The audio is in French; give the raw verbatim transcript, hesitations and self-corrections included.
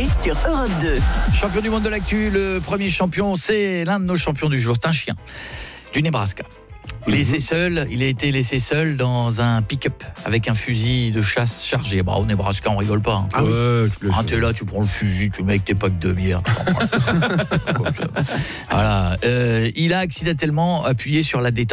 sur Europe deux. Champion du monde de l'actu, le premier champion, c'est l'un de nos champions du jour. C'est un chien du Nebraska. Il est laissé seul, il a été laissé seul dans un pick-up avec un fusil de chasse chargé. Bah, au Nebraska, on rigole pas. Hein. Ah ouais, tu ah, t'es là, tu prends le fusil, tu mets avec tes packs de bière. Voilà. Euh, il a accidentellement appuyé sur la détente.